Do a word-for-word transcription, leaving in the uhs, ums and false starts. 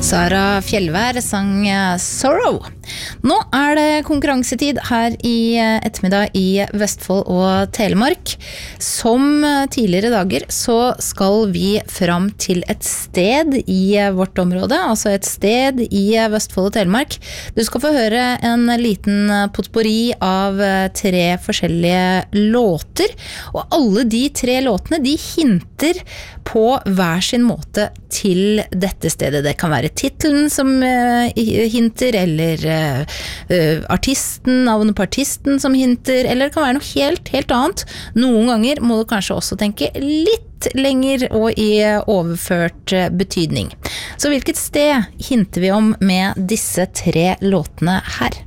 Sara Fjellvær sang Sorrow. Nå er det konkurransetid her i ettermiddag i Vestfold og Telemark. Som tidligere dager så skal vi fram til et sted i vårt område, altså et sted i Vestfold og Telemark. Du skal få høre en liten potpourri av tre forskjellige låter, og alle de tre låtene de hinter på hver sin måte til dette stedet. Det kan være titlen som uh, hinter, eller uh, artisten, navnet på artisten som hinter, eller det kan være noe helt, helt annet. Noen ganger må du kanskje også tenke litt lenger og i overført betydning. Så hvilket sted hinter vi om med disse tre låtene her?